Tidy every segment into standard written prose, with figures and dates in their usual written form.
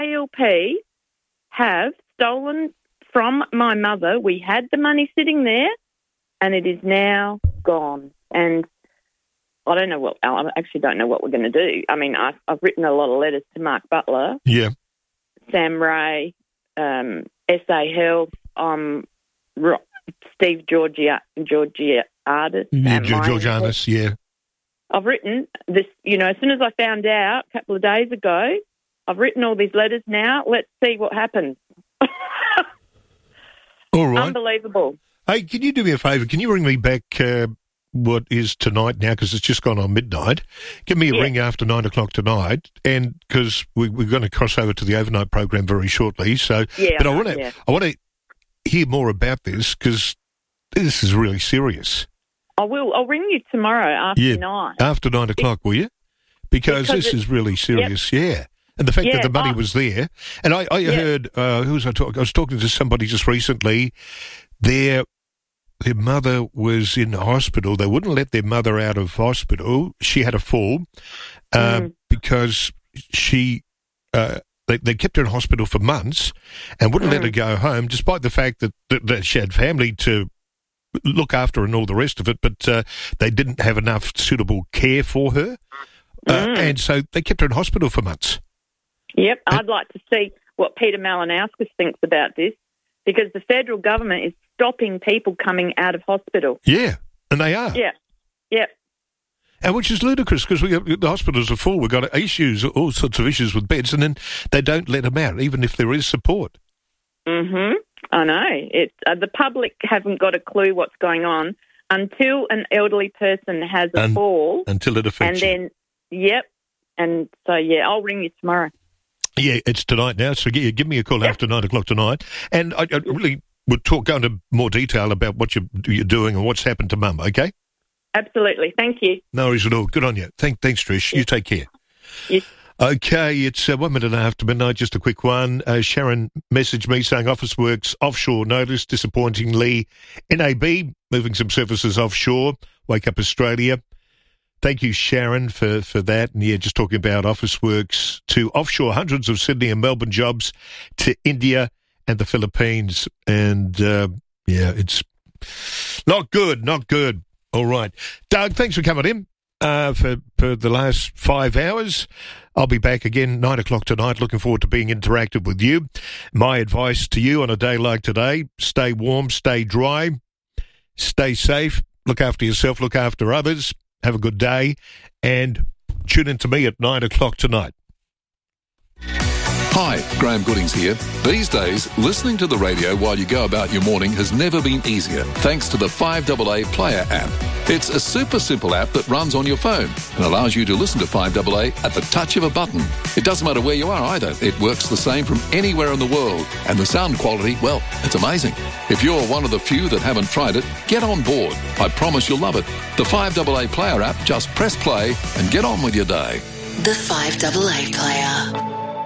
ALP have stolen from my mother. We had the money sitting there, and it is now gone. And I actually don't know what we're going to do. I mean, I've written a lot of letters to Mark Butler. Yeah. Sam Ray, SA Health, Steve Georgiadis. Georgiadis, yeah. I've written this, as soon as I found out a couple of days ago, I've written all these letters now. Let's see what happens. All right. Unbelievable. Hey, can you do me a favour? Can you bring me back what is tonight now, because it's just gone on midnight? Give me a ring after 9 o'clock tonight, and because we're going to cross over to the overnight program very shortly. So, but I want to hear more about this, because this is really serious. I will. I'll ring you tomorrow after 9. After 9 o'clock, will you? Because this is really serious, yeah. And the fact that the money was there. And I heard, who was I talking? I was talking to somebody just recently. Their mother was in hospital. They wouldn't let their mother out of hospital. She had a fall because she... They kept her in hospital for months and wouldn't let her go home, despite the fact that she had family to look after and all the rest of it, but they didn't have enough suitable care for her. And so they kept her in hospital for months. Yep, I'd like to see what Peter Malinauskas thinks about this, because the federal government is stopping people coming out of hospital. Yeah, and they are. Yeah. And which is ludicrous, because the hospitals are full. We've got issues, all sorts of issues with beds, and then they don't let them out, even if there is support. I know. The public haven't got a clue what's going on until an elderly person has a fall. Until it affects you. And so, I'll ring you tomorrow. Yeah, it's tonight now, so give me a call after 9 o'clock tonight. And I really would go into more detail about what you're doing and what's happened to Mum, okay? Absolutely. Thank you. No worries at all. Good on you. Thanks, Trish. You take care. Yes. Okay, it's 1 minute after midnight, just a quick one. Sharon messaged me saying Officeworks offshore notice, disappointingly. NAB, moving some services offshore. Wake Up Australia. Thank you, Sharon, for that. And just talking about Officeworks to offshore hundreds of Sydney and Melbourne jobs to India and the Philippines. And, it's not good. All right. Doug, thanks for coming in for the last 5 hours. I'll be back again 9 o'clock tonight. Looking forward to being interactive with you. My advice to you on a day like today, stay warm, stay dry, stay safe, look after yourself, look after others, have a good day, and tune in to me at 9 o'clock tonight. Hi, Graham Goodings here. These days, listening to the radio while you go about your morning has never been easier, thanks to the 5AA Player app. It's a super simple app that runs on your phone and allows you to listen to 5AA at the touch of a button. It doesn't matter where you are either. It works the same from anywhere in the world. And the sound quality, well, it's amazing. If you're one of the few that haven't tried it, get on board. I promise you'll love it. The 5AA Player app, just press play and get on with your day. The 5AA Player.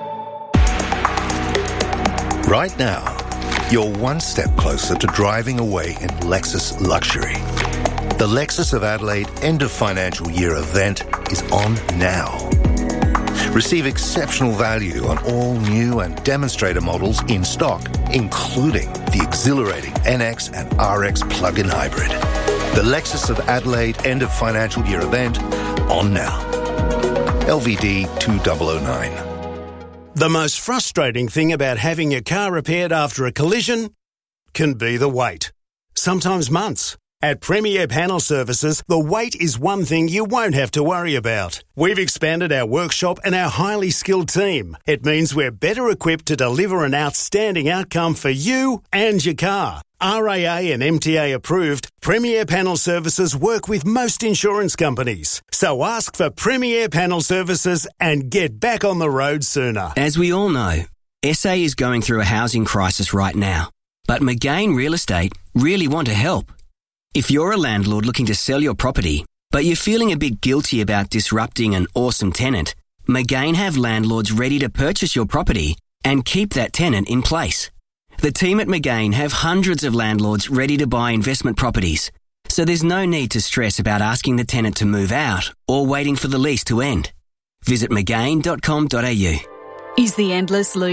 Right now, you're one step closer to driving away in Lexus luxury. The Lexus of Adelaide end of financial year event is on now. Receive exceptional value on all new and demonstrator models in stock, including the exhilarating NX and RX plug-in hybrid. The Lexus of Adelaide end of financial year event on now. LVD 2009. The most frustrating thing about having your car repaired after a collision can be the wait. Sometimes months. At Premier Panel Services, the wait is one thing you won't have to worry about. We've expanded our workshop and our highly skilled team. It means we're better equipped to deliver an outstanding outcome for you and your car. RAA and MTA approved, Premier Panel Services work with most insurance companies. So ask for Premier Panel Services and get back on the road sooner. As we all know, SA is going through a housing crisis right now. But McGain Real Estate really want to help. If you're a landlord looking to sell your property, but you're feeling a bit guilty about disrupting an awesome tenant, McGain have landlords ready to purchase your property and keep that tenant in place. The team at McGain have hundreds of landlords ready to buy investment properties, so there's no need to stress about asking the tenant to move out or waiting for the lease to end. Visit McGain.com.au. Is the endless loop